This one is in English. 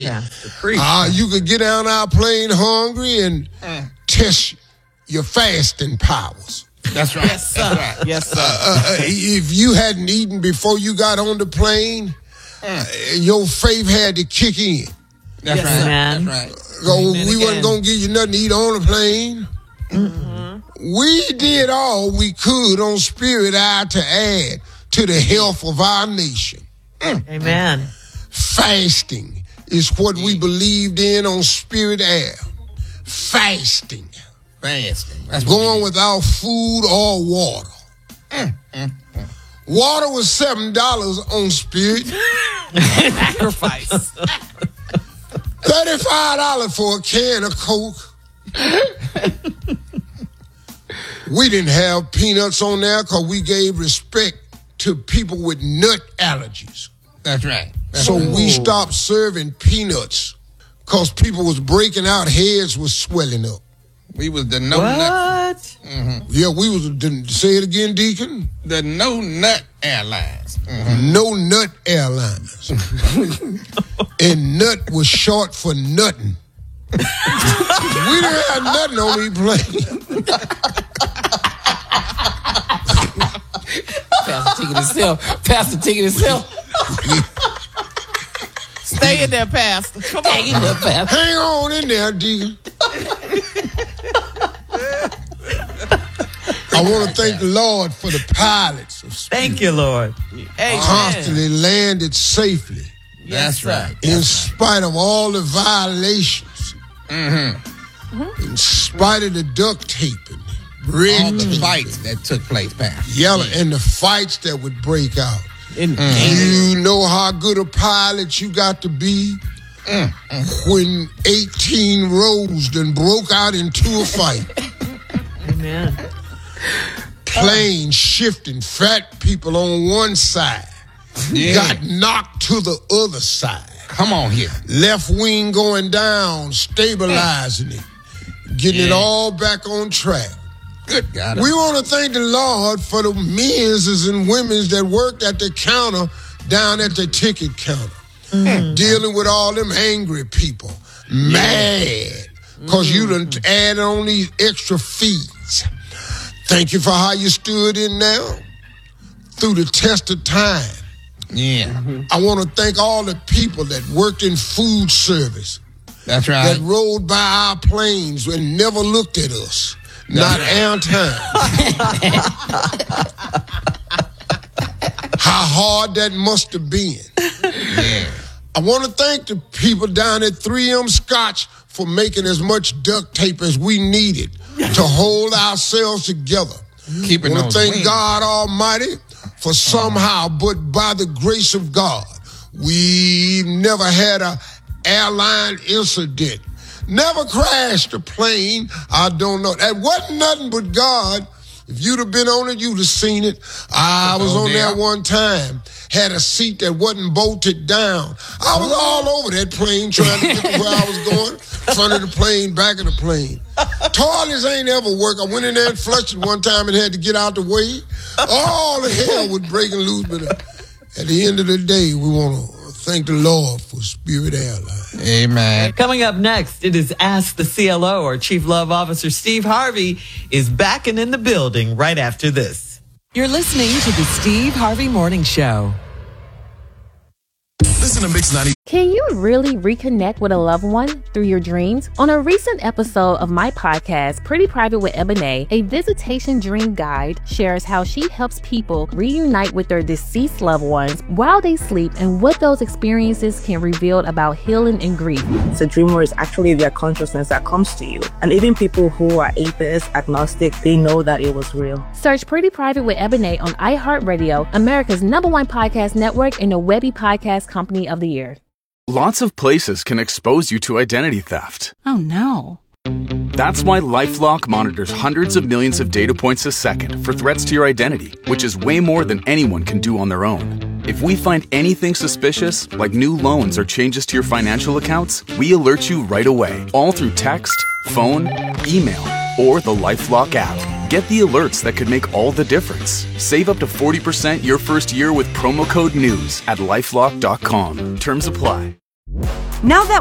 You could get on our plane hungry and test your fasting powers. That's right. Yes, sir. That's right. Yes, sir. If you hadn't eaten before you got on the plane, your faith had to kick in. That's right. Man. That's right. So we wasn't going to give you nothing to eat on the plane. Mm-hmm. We did all we could on Spirit Eye to add to the health of our nation. Amen. Fasting is what we believed in on Spirit Air. Fasting. That's Going without food or water. Water was $7 on Spirit. Sacrifice. $35 for a can of Coke. We didn't have peanuts on there because we gave respect to people with nut allergies. That's right. So we stopped serving peanuts because people was breaking out, heads was swelling up. We was the no nut. What? Yeah, we was, say it again, Deacon. The no nut airlines. No Nut Airlines. And nut was short for nothing. We didn't have nothing on these planes. Pastor Ticket himself. Stay in there, Pastor. Come on. Stay in there, Pastor. Hang on in there, Deacon. I want to thank the Lord for the pilots of Spirit. Thank you, Lord. Constantly landed safely. That's right. In spite of all the violations. In spite of the duct taping. All the fights that took place, Pastor. And the fights that would break out. You know how good a pilot you got to be when 18 rows done broke out into a fight. Amen. Plane shifting, fat people on one side got knocked to the other side. Come on here. Left wing going down, stabilizing it, getting it all back on track. Good God. We want to thank the Lord for the men's and women's that worked at the counter down at the ticket counter, dealing with all them angry people, mad because you done added on these extra fees. Thank you for how you stood in there through the test of time. Yeah. I want to thank all the people that worked in food service. That's right. That rode by our planes and never looked at us. Not our time. How hard that must have been. Yeah. I want to thank the people down at 3M Scotch for making as much duct tape as we needed to hold ourselves together. Keeping I want to thank wings. God Almighty for somehow, but by the grace of God, we've never had an airline incident. Never crashed a plane. I don't know. That wasn't nothing but God. If you'd have been on it, you'd have seen it. I was on there one time. Had a seat that wasn't bolted down. I was all over that plane trying to get to where I was going. Front of the plane, back of the plane. Toilets ain't ever work. I went in there and flushed it one time and had to get out the way. All the hell was breaking loose. But at the end of the day, we want to thank the Lord for Spirit Airlines. Amen. Coming up next, it is Ask the CLO. Our Chief Love Officer, Steve Harvey, is back and in the building right after this. You're listening to the Steve Harvey Morning Show. Listen to Mix 90. Can you really reconnect with a loved one through your dreams? On a recent episode of my podcast, Pretty Private with Ebony, a visitation dream guide shares how she helps people reunite with their deceased loved ones while they sleep and what those experiences can reveal about healing and grief. The dreamer is actually their consciousness that comes to you. And even people who are atheists, agnostic, they know that it was real. Search Pretty Private with Ebony on iHeartRadio, America's #1 podcast network and the Webby Podcast Company of the Year. Lots of places can expose you to identity theft. Oh no. That's why LifeLock monitors hundreds of millions of data points a second for threats to your identity, which is way more than anyone can do on their own. If we find anything suspicious, like new loans or changes to your financial accounts, we alert you right away, all through text, phone, email, or the LifeLock app. Get the alerts that could make all the difference. Save up to 40% your first year with promo code NEWS at LifeLock.com. Terms apply. Now that